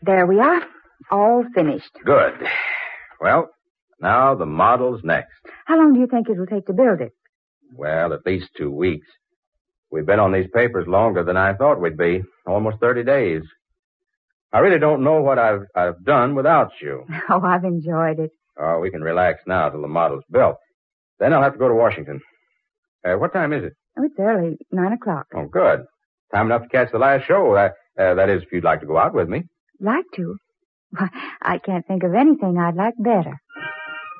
There we are. All finished. Good. Well, now the model's next. How long do you think it will take to build it? Well, at least 2 weeks. We've been on these papers longer than I thought we'd be. Almost 30 days. I really don't know what I've done without you. Oh, I've enjoyed it. Oh, we can relax now till the model's built. Then I'll have to go to Washington. What time is it? Oh, it's early. 9 o'clock. Oh, good. Time enough to catch the last show. That is, if you'd like to go out with me. Like to? Why, I can't think of anything I'd like better.